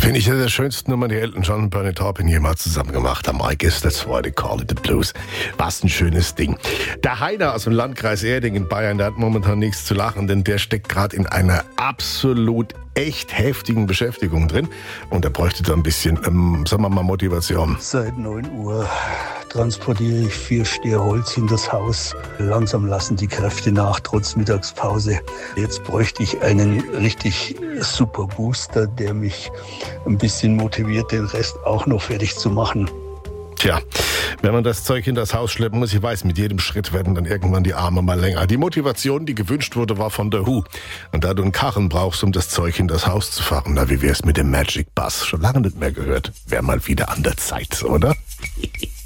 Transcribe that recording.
Finde ich eine der schönsten Nummern, die Elton John und Bernie Taupin jemals zusammen gemacht haben. I guess that's why they call it the blues. Was ein schönes Ding. Der Heiner aus dem Landkreis Erding in Bayern, der hat momentan nichts zu lachen, denn der steckt gerade in einer absolut echt heftigen Beschäftigung drin. Und er bräuchte da ein bisschen, sagen wir mal, Motivation. Seit 9 Uhr transportiere ich 4 Stier Holz in das Haus. Langsam lassen die Kräfte nach, trotz Mittagspause. Jetzt bräuchte ich einen richtig super Booster, der mich ein bisschen motiviert, den Rest auch noch fertig zu machen. Tja, wenn man das Zeug in das Haus schleppen muss, ich weiß, mit jedem Schritt werden dann irgendwann die Arme mal länger. Die Motivation, die gewünscht wurde, war von The Who. Und da du einen Karren brauchst, um das Zeug in das Haus zu fahren, na, wie wär's mit dem Magic Bus? Schon lange nicht mehr gehört. Wäre mal wieder an der Zeit, oder?